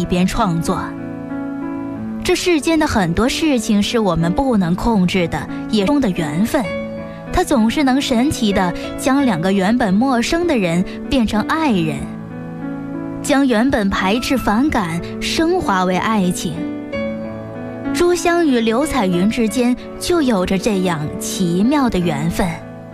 边创作。这世间的很多事情是我们不能控制的，也中的缘分，它总是能神奇地将两个原本陌生的人变成爱人，将原本排斥反感升华为爱情。朱香与刘彩云之间就有着这样奇妙的缘分。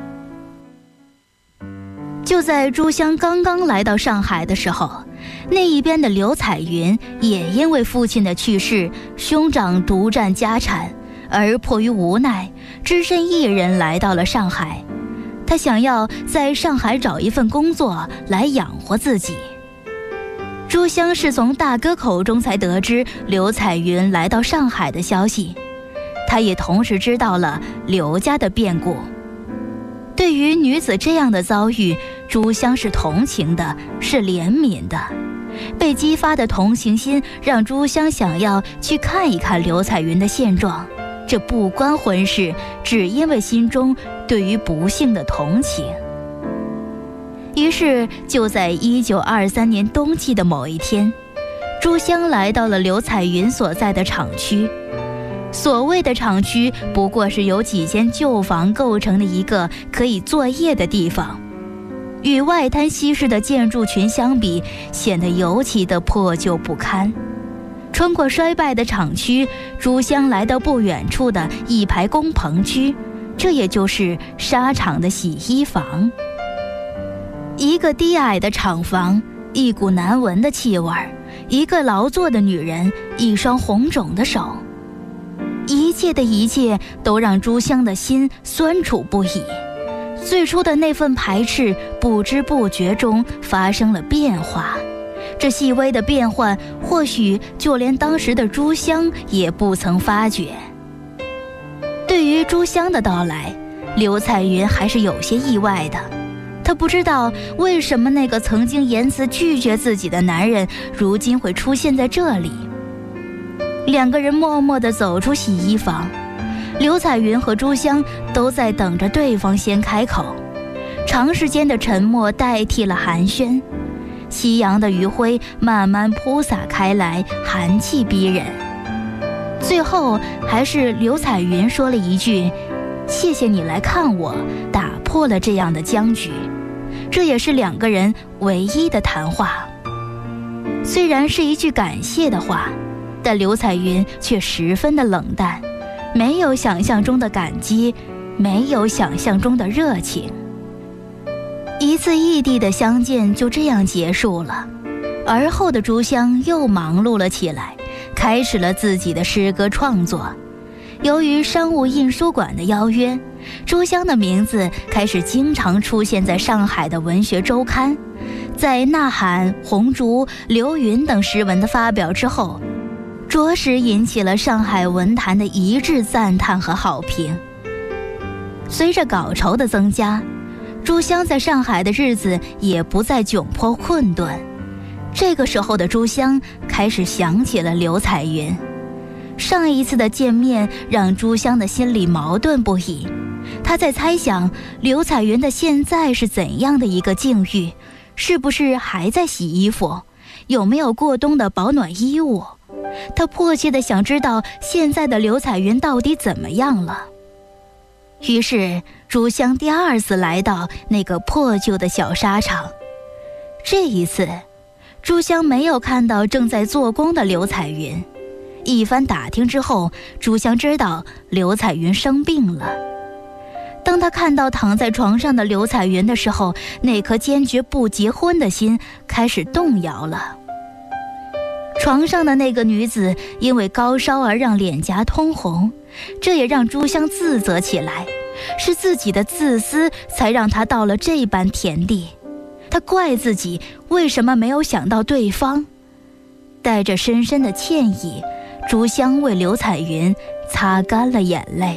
就在朱香刚刚来到上海的时候，那一边的刘彩云也因为父亲的去世，兄长独占家产，而迫于无奈，只身一人来到了上海。他想要在上海找一份工作来养活自己。朱香是从大哥口中才得知刘彩云来到上海的消息，他也同时知道了刘家的变故。对于女子这样的遭遇，朱香是同情的，是怜悯的。被激发的同情心让朱香想要去看一看刘彩云的现状，这不关婚事，只因为心中对于不幸的同情。于是就在1923年冬季的某一天，朱香来到了刘彩云所在的厂区。所谓的厂区不过是由几间旧房构成的一个可以作业的地方，与外滩西式的建筑群相比，显得尤其的破旧不堪。穿过衰败的厂区，朱香来到不远处的一排工棚区，这也就是纱厂的洗衣房。一个低矮的厂房，一股难闻的气味，一个劳作的女人，一双红肿的手，一切的一切都让朱香的心酸楚不已。最初的那份排斥不知不觉中发生了变化，这细微的变换或许就连当时的朱香也不曾发觉。对于朱香的到来，刘彩云还是有些意外的。她不知道为什么那个曾经言辞拒绝自己的男人如今会出现在这里。两个人默默地走出洗衣房，刘彩云和朱香都在等着对方先开口。长时间的沉默代替了寒暄，夕阳的余晖慢慢铺洒开来，寒气逼人。最后还是刘彩云说了一句：“谢谢你来看我”，打破了这样的僵局。这也是两个人唯一的谈话。虽然是一句感谢的话，但刘彩云却十分的冷淡，没有想象中的感激，没有想象中的热情。一次异地的相见就这样结束了。而后的朱香又忙碌了起来，开始了自己的诗歌创作。由于商务印书馆的邀约，朱香的名字开始经常出现在上海的文学周刊。在《呐喊》《红烛》《流云》等诗文的发表之后，着实引起了上海文坛的一致赞叹和好评。随着稿酬的增加，朱香在上海的日子也不再窘迫困顿。这个时候的朱香开始想起了刘彩云。上一次的见面让朱香的心里矛盾不已，她在猜想刘彩云的现在是怎样的一个境遇，是不是还在洗衣服，有没有过冬的保暖衣物。她迫切地想知道现在的刘彩云到底怎么样了。于是朱香第二次来到那个破旧的小纱厂。这一次朱香没有看到正在做工的刘彩云。一番打听之后，朱香知道刘彩云生病了。当她看到躺在床上的刘彩云的时候，那颗坚决不结婚的心开始动摇了。床上的那个女子因为高烧而让脸颊通红，这也让朱香自责起来，是自己的自私才让她到了这般田地。她怪自己为什么没有想到对方。带着深深的歉意，朱香为刘彩云擦干了眼泪。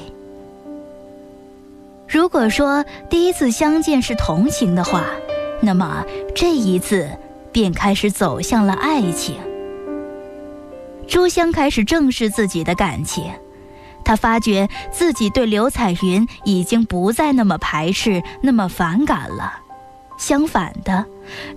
如果说第一次相见是同情的话，那么这一次便开始走向了爱情。朱香开始正视自己的感情，她发觉自己对刘彩云已经不再那么排斥，那么反感了。相反的，